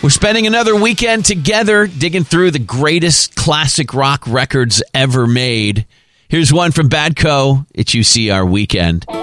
We're spending another weekend together digging through the greatest classic rock records ever made. Here's one from Badco. It's UCR Weekend.